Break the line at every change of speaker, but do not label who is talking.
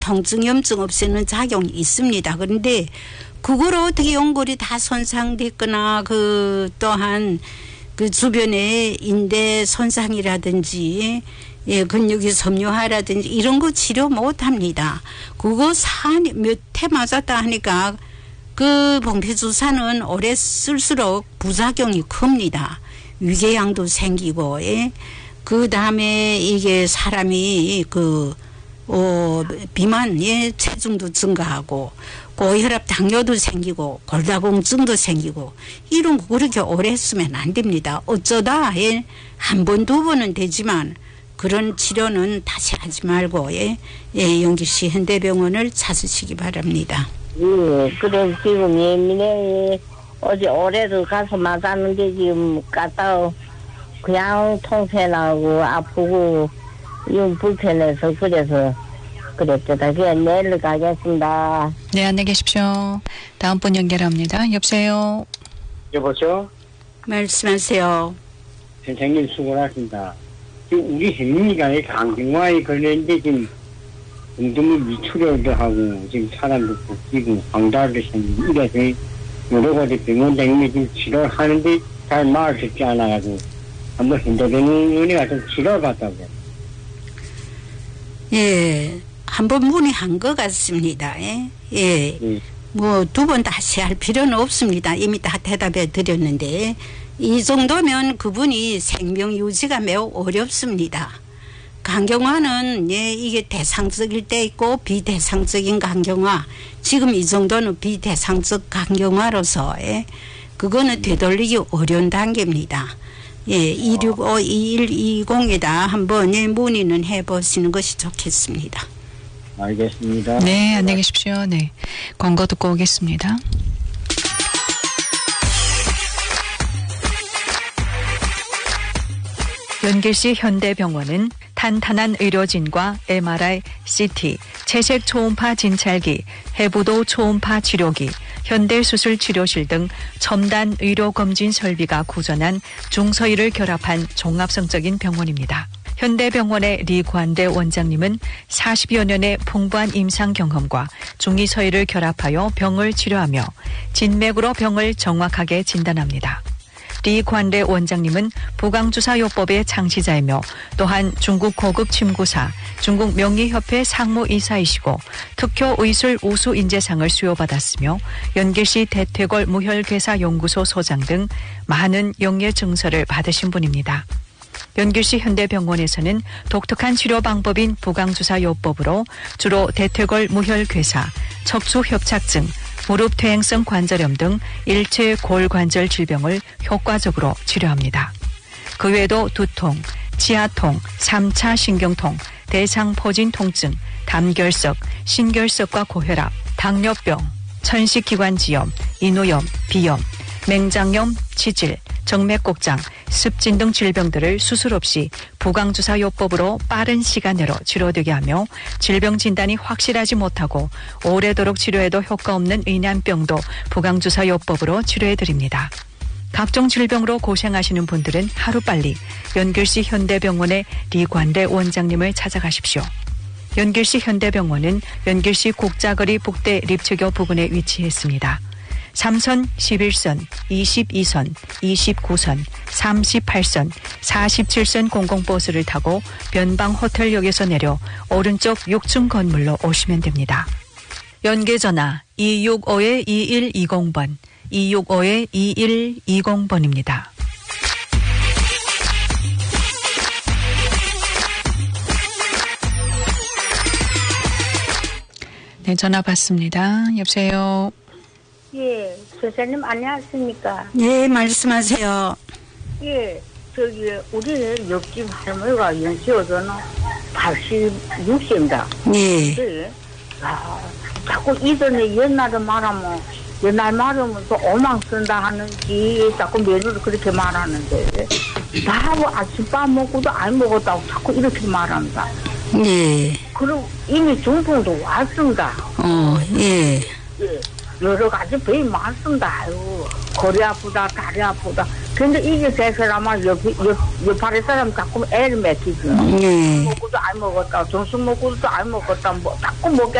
통증, 염증 없애는 작용이 있습니다. 그런데 그걸 어떻게 연골이 다 손상됐거나 또한 주변에 인대 손상이라든지 근육이 섬유화라든지 이런 거 치료 못 합니다. 그거 몇 해 맞았다 하니까 봉피주사는 오래 쓸수록 부작용이 큽니다. 위궤양도 생기고, 그 다음에 이게 사람이 비만, 체중도 증가하고, 고혈압, 당뇨도 생기고, 골다공증도 생기고, 이런 거 그렇게 오래 쓰면 안 됩니다. 어쩌다, 한 번, 두 번은 되지만, 그런 치료는 다시 하지 말고, 영주시 현대병원을 찾으시기 바랍니다.
그래, 지금 예민해. 어제 올해도 가서 맞았는데 지금 갔다 그냥 통증나고 아프고 이 불편해서 그래서 그랬다. 그냥 내일 가겠습니다.
네, 안녕히 계십시오. 다음 분 연결합니다. 여보세요.
여보세요.
말씀하세요.
선생님 수고하십니다. 지금 우리 혜민이가 강경화에 걸렸는데 지금 운동을 미추려도 하고 지금 사람도 붓기고 황달도 생기고 이래서 여러 가지 병원 다니면 지금 치료를 하는데 잘 말을 듣지 않아가지고 한번 현대병원에 가서 치료를 받다고.
한번 문의한 것 같습니다. 뭐 두 번 다시 할 필요는 없습니다. 이미 다 대답해 드렸는데 이 정도면 그분이 생명 유지가 매우 어렵습니다. 강경화는 이게 대상적일 때 있고 비대상적인 강경화. 지금 이 정도는 비대상적 강경화로서 그거는 되돌리기 어려운 단계입니다. 265-2120에다 한번 문의는 해보시는 것이 좋겠습니다.
알겠습니다.
네, 안녕히 계십시오. 네, 광고 듣고 오겠습니다. 연길시 현대병원은 탄탄한 의료진과 MRI, CT, 채색 초음파 진찰기, 해부도 초음파 치료기, 현대수술 치료실 등 첨단 의료검진 설비가 구전한 중서의를 결합한 종합성적인 병원입니다. 현대병원의 리관대 원장님은 40여 년의 풍부한 임상 경험과 중의서의를 결합하여 병을 치료하며 진맥으로 병을 정확하게 진단합니다. 리관대 원장님은 부강주사요법의 창시자이며 또한 중국 고급 침구사, 중국 명의협회 상무이사이시고 특효의술 우수인재상을 수여받았으며 연길시 대퇴골 무혈괴사연구소 소장 등 많은 영예 증서를 받으신 분입니다. 연길시 현대병원에서는 독특한 치료 방법인 부강주사요법으로 주로 대퇴골 무혈괴사, 척추협착증, 무릎 퇴행성 관절염 등 일체 골관절 질병을 효과적으로 치료합니다. 그 외에도 두통, 치아통, 3차 신경통, 대상포진 통증, 담결석, 신결석과 고혈압, 당뇨병, 천식기관지염, 인후염, 비염, 맹장염, 치질, 정맥곡장, 습진 등 질병들을 수술 없이 부강주사요법으로 빠른 시간 내로 치료되게 하며 질병 진단이 확실하지 못하고 오래도록 치료해도 효과 없는 의난병도 부강주사요법으로 치료해드립니다. 각종 질병으로 고생하시는 분들은 하루빨리 연길시 현대병원의 리관대 원장님을 찾아가십시오. 연길시 현대병원은 연길시 국자거리 북대 립체교 부근에 위치했습니다. 3선, 11선, 22선, 29선, 38선, 47선 공공버스를 타고 변방호텔역에서 내려 오른쪽 6층 건물로 오시면 됩니다. 연계전화 265-2120번, 265-2120번입니다. 네, 전화 받습니다. 여보세요.
예, 선생님 안녕하십니까?
네, 말씀하세요.
예, 우리 옆집 할머니가 연세여서는 86세입니다.
네.
자꾸 이전에 옛날에 말하면 또 오망 쓴다 하는지 자꾸 며느리 그렇게 말하는데 나하고 아침밥 먹고도 안 먹었다고 자꾸 이렇게 말합니다.
네.
그리고 이미 중풍도 왔습니다.
예.
예. 여러 가지 병이 많습니다. 아유, 거리 아프다, 다리 아프다. 근데 이게 세 사람은 옆에 사람 자꾸 애를 맺히지. 먹고도 안 먹었다. 점심 먹고도 안 먹었다. 뭐 자꾸 먹게